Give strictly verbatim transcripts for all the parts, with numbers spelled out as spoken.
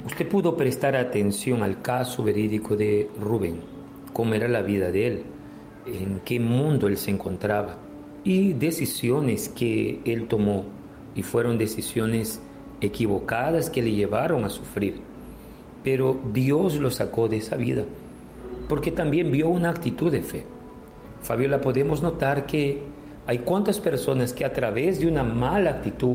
Usted pudo prestar atención al caso verídico de Rubén, cómo era la vida de él, en qué mundo él se encontraba y decisiones que él tomó, y fueron decisiones equivocadas que le llevaron a sufrir. Pero Dios lo sacó de esa vida, porque también vio una actitud de fe. Fabiola, podemos notar que hay cuántas personas que a través de una mala actitud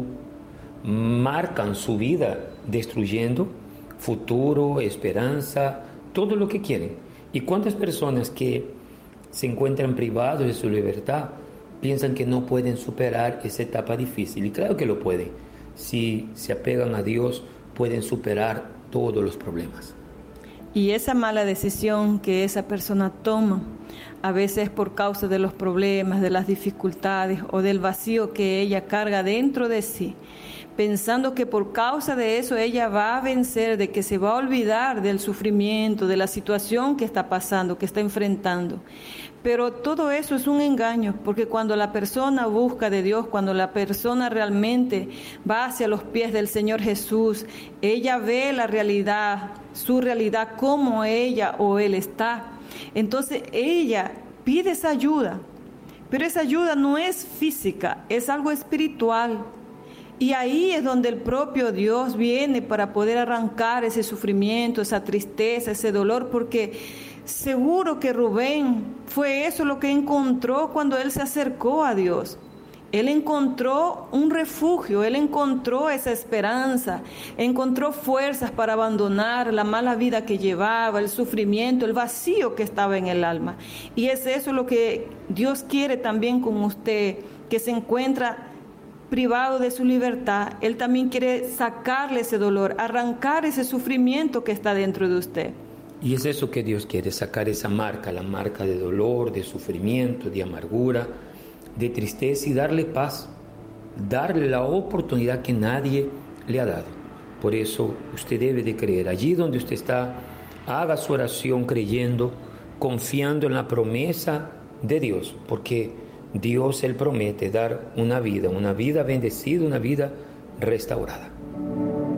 marcan su vida, destruyendo futuro, esperanza, todo lo que quieren. Y cuántas personas que se encuentran privados de su libertad piensan que no pueden superar esa etapa difícil. Y claro que lo pueden. Si se apegan a Dios, pueden superar todos los problemas. Y esa mala decisión que esa persona toma, a veces por causa de los problemas, de las dificultades o del vacío que ella carga dentro de sí, pensando que por causa de eso ella va a vencer, de que se va a olvidar del sufrimiento, de la situación que está pasando, que está enfrentando. Pero todo eso es un engaño, porque cuando la persona busca de Dios, cuando la persona realmente va hacia los pies del Señor Jesús, ella ve la realidad, su realidad, como ella o él está. Entonces ella pide esa ayuda, pero esa ayuda no es física, es algo espiritual. Y ahí es donde el propio Dios viene para poder arrancar ese sufrimiento, esa tristeza, ese dolor, porque seguro que Rubén fue eso lo que encontró cuando él se acercó a Dios. Él encontró un refugio, él encontró esa esperanza, encontró fuerzas para abandonar la mala vida que llevaba, el sufrimiento, el vacío que estaba en el alma. Y es eso lo que Dios quiere también con usted, que se encuentra privado de su libertad. Él también quiere sacarle ese dolor, arrancar ese sufrimiento que está dentro de usted. Y es eso que Dios quiere, sacar esa marca, la marca de dolor, de sufrimiento, de amargura, de tristeza, y darle paz, darle la oportunidad que nadie le ha dado. Por eso usted debe de creer. Allí donde usted está, haga su oración creyendo, confiando en la promesa de Dios, porque Dios, Él promete dar una vida, una vida bendecida, una vida restaurada.